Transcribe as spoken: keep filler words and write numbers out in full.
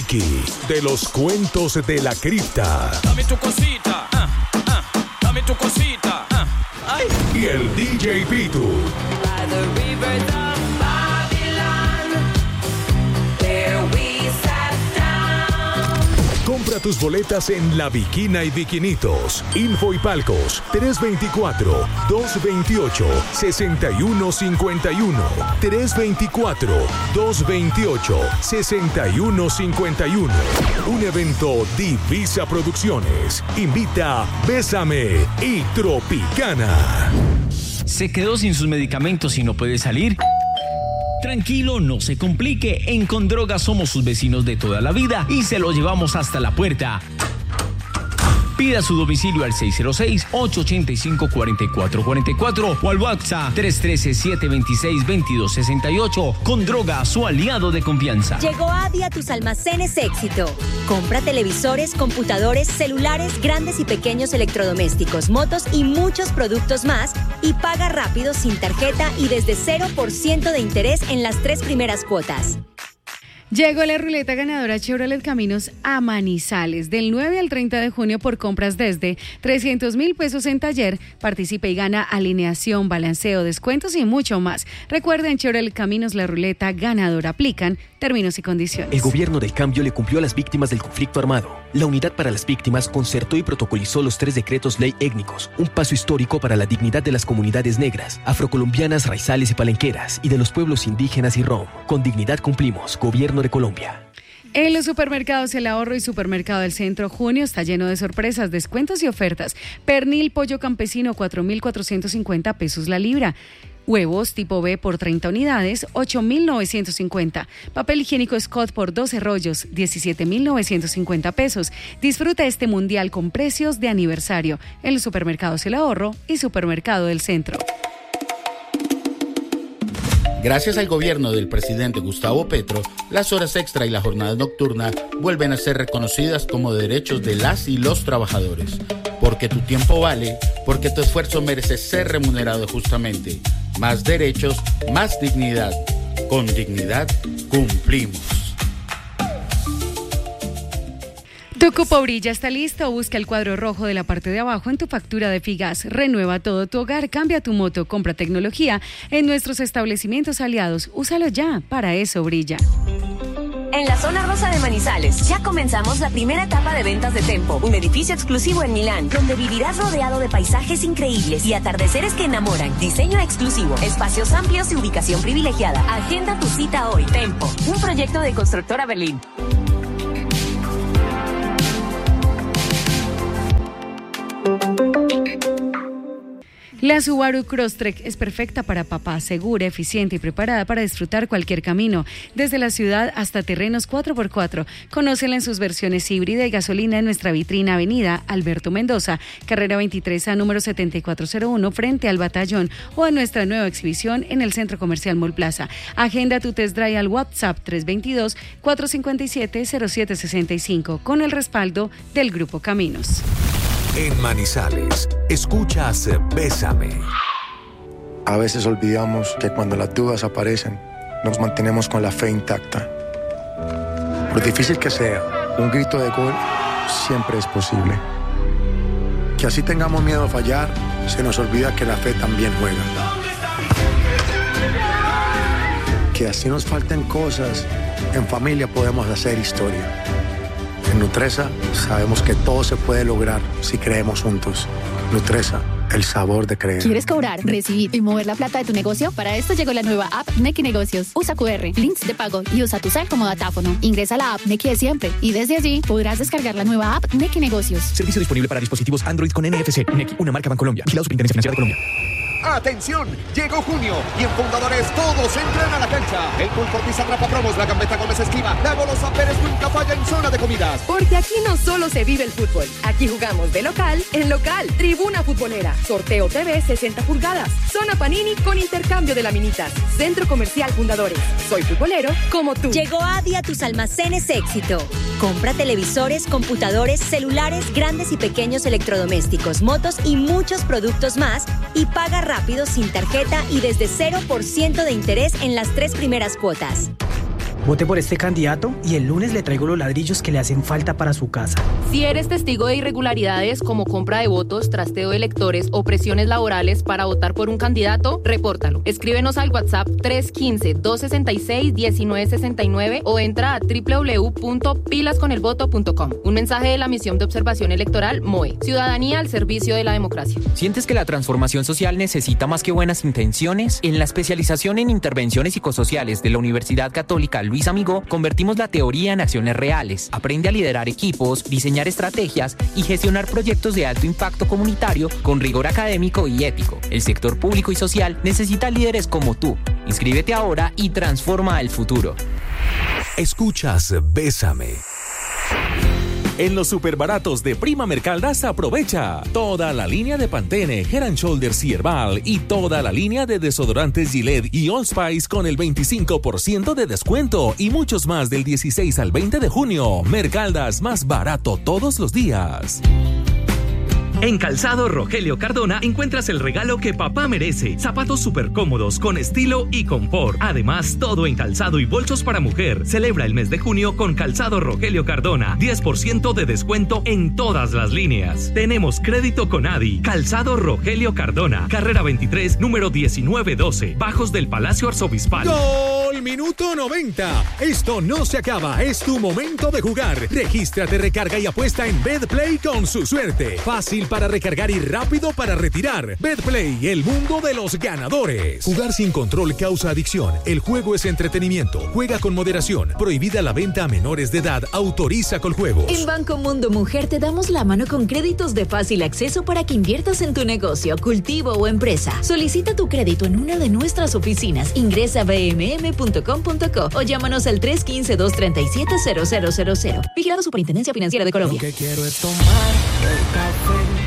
Ricky, de los cuentos de la cripta. Dame tu cosita, ah, ah, dame tu cosita, ah, ay. Y el D J Pitu. By the rivers of Babylon, there we sat down. Compra tus boletas en La Viquina y Viquinitos. Info y Palcos tres dos cuatro, dos dos ocho, seis uno cinco uno. tres dos cuatro, dos dos ocho, seis uno cinco uno. Un evento Divisa Producciones. Invita Bésame y Tropicana. ¿Se quedó sin sus medicamentos y no puede salir? Tranquilo, no se complique. En Condroga somos sus vecinos de toda la vida y se lo llevamos hasta la puerta. Pida su domicilio al seis cero seis, ocho ocho cinco, cuatro cuatro cuatro cuatro o al WhatsApp tres uno tres, siete dos seis, dos dos seis ocho. Condroga, su aliado de confianza. Llegó Adi a tus almacenes Éxito. Compra televisores, computadores, celulares, grandes y pequeños electrodomésticos, motos y muchos productos más y paga rápido sin tarjeta y desde cero por ciento de interés en las tres primeras cuotas. Llegó la ruleta ganadora Chevrolet Caminos a Manizales. Del nueve al treinta de junio por compras desde trescientos mil pesos en taller. Participe y gana alineación, balanceo, descuentos y mucho más. Recuerden, Chevrolet Caminos, la ruleta ganadora. Aplican términos y condiciones. El gobierno del cambio le cumplió a las víctimas del conflicto armado. La Unidad para las Víctimas concertó y protocolizó los tres decretos ley étnicos, un paso histórico para la dignidad de las comunidades negras, afrocolombianas, raizales y palenqueras, y de los pueblos indígenas y rom. Con dignidad cumplimos, Gobierno de Colombia. En los supermercados El Ahorro y Supermercado del Centro, junio está lleno de sorpresas, descuentos y ofertas. Pernil pollo campesino, cuatro mil cuatrocientos cincuenta pesos la libra. Huevos tipo B por treinta unidades, ocho mil novecientos cincuenta. Papel higiénico Scott por doce rollos, diecisiete mil novecientos cincuenta pesos. Disfruta este mundial con precios de aniversario en los supermercados El Ahorro y Supermercado del Centro. Gracias al gobierno del presidente Gustavo Petro, las horas extra y la jornada nocturna vuelven a ser reconocidas como derechos de las y los trabajadores. Porque tu tiempo vale, porque tu esfuerzo merece ser remunerado justamente. Más derechos, más dignidad. Con dignidad, cumplimos. Tu cupo Brilla está listo. Busca el cuadro rojo de la parte de abajo en tu factura de Figas. Renueva todo tu hogar, cambia tu moto, compra tecnología en nuestros establecimientos aliados. Úsalo ya, para eso brilla. En la zona rosa de Manizales, ya comenzamos la primera etapa de ventas de Tempo, un edificio exclusivo en Milán, donde vivirás rodeado de paisajes increíbles y atardeceres que enamoran. Diseño exclusivo, espacios amplios y ubicación privilegiada. Agenda tu cita hoy. Tempo, un proyecto de Constructora Berlín. La Subaru Crosstrek es perfecta para papá, segura, eficiente y preparada para disfrutar cualquier camino, desde la ciudad hasta terrenos cuatro por cuatro. Conócela en sus versiones híbrida y gasolina en nuestra vitrina Avenida Alberto Mendoza, carrera veintitrés A, número setenta y cuatro cero uno, frente al Batallón, o en nuestra nueva exhibición en el Centro Comercial Mall Plaza. Agenda tu test drive al WhatsApp tres dos dos, cuatro cinco siete, cero siete seis cinco con el respaldo del Grupo Caminos. En Manizales, escuchas Bésame. A veces olvidamos que cuando las dudas aparecen, nos mantenemos con la fe intacta. Por difícil que sea, un grito de gol siempre es posible. Que así tengamos miedo a fallar, se nos olvida que la fe también juega. Que así nos falten cosas, en familia podemos hacer historia. En Nutresa sabemos que todo se puede lograr si creemos juntos. Nutresa, el sabor de creer. ¿Quieres cobrar, recibir y mover la plata de tu negocio? Para esto llegó la nueva app Nequi Negocios. Usa cu erre, links de pago y usa tu cel como datáfono. Ingresa a la app Nequi de siempre y desde allí podrás descargar la nueva app Nequi Negocios. Servicio disponible para dispositivos Android con N F C. Nequi, una marca Bancolombia. Vigilado Superintendencia Financiera de Colombia. ¡Atención! Llegó junio y en Fundadores todos entran a la cancha. El Pulportiz atrapa promos, la Gambeta Gómez esquiva, la Golosa Pérez nunca falla en zona de comidas. Porque aquí no solo se vive el fútbol, aquí jugamos de local en local. Tribuna Futbolera, Sorteo T V sesenta pulgadas, Zona Panini con intercambio de laminitas, Centro Comercial Fundadores. Soy futbolero como tú. Llegó Adi a tus almacenes Éxito. Compra televisores, computadores, celulares, grandes y pequeños electrodomésticos, motos y muchos productos más y paga rápido sin tarjeta y desde cero por ciento de interés en las tres primeras cuotas. Vote por este candidato y el lunes le traigo los ladrillos que le hacen falta para su casa. Si eres testigo de irregularidades como compra de votos, trasteo de electores o presiones laborales para votar por un candidato, repórtalo. Escríbenos al WhatsApp tres uno cinco, dos seis seis, uno nueve seis nueve o entra a doble u doble u doble u punto pilas con el voto punto com. Un mensaje de la Misión de Observación Electoral M O E. Ciudadanía al servicio de la democracia. ¿Sientes que la transformación social necesita más que buenas intenciones? En la especialización en intervenciones psicosociales de la Universidad Católica Luis Amigó, convertimos la teoría en acciones reales. Aprende a liderar equipos, diseñar estrategias y gestionar proyectos de alto impacto comunitario con rigor académico y ético. El sector público y social necesita líderes como tú. Inscríbete ahora y transforma el futuro. Escuchas Bésame. En los superbaratos de Prima Mercaldas aprovecha toda la línea de Pantene, Head and Shoulders y Herbal y toda la línea de desodorantes Gillette y Old Spice con el veinticinco por ciento de descuento y muchos más del dieciséis al veinte de junio. Mercaldas, más barato todos los días. En Calzado Rogelio Cardona encuentras el regalo que papá merece. Zapatos súper cómodos, con estilo y confort. Además, todo en calzado y bolsos para mujer. Celebra el mes de junio con Calzado Rogelio Cardona. diez por ciento de descuento en todas las líneas. Tenemos crédito con Adi. Calzado Rogelio Cardona. Carrera veintitrés, número diecinueve doce. Bajos del Palacio Arzobispal. ¡Gol! Minuto noventa. Esto no se acaba. Es tu momento de jugar. Regístrate, recarga y apuesta en BetPlay con su suerte. Fácil para recargar y rápido para retirar. BetPlay, el mundo de los ganadores. Jugar sin control causa adicción. El juego es entretenimiento. Juega con moderación. Prohibida la venta a menores de edad. Autoriza Coljuegos. En Banco Mundo Mujer te damos la mano con créditos de fácil acceso para que inviertas en tu negocio, cultivo o empresa. Solicita tu crédito en una de nuestras oficinas. Ingresa a b m m punto com punto co o llámanos al tres uno cinco, dos tres siete, cero cero cero cero. Vigilado Superintendencia Financiera de Colombia. Lo que quiero es tomar el café